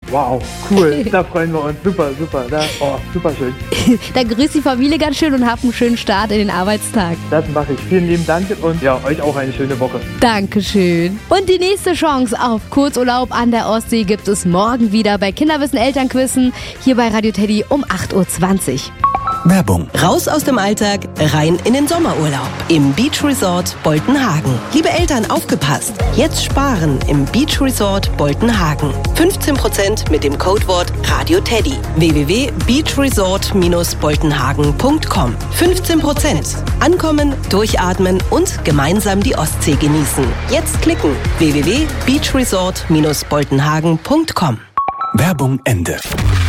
Wow, cool. Da freuen wir uns. Super, super. Super schön. Dann grüß die Familie ganz schön und hab einen schönen Start in den Arbeitstag. Das mache ich. Vielen lieben Dank und ja, euch auch eine schöne Woche. Dankeschön. Und die nächste Chance auf Kurzurlaub an der Ostsee gibt es morgen wieder bei Kinderwissen Elternquissen hier bei Radio Teddy um 8.20 Uhr. Werbung. Raus aus dem Alltag, rein in den Sommerurlaub im Beach Resort Boltenhagen. Liebe Eltern, aufgepasst! Jetzt sparen im Beach Resort Boltenhagen. 15% mit dem Codewort Radio Teddy. www.beachresort-boltenhagen.com. 15%. Ankommen, durchatmen und gemeinsam die Ostsee genießen. Jetzt klicken. www.beachresort-boltenhagen.com. Werbung Ende.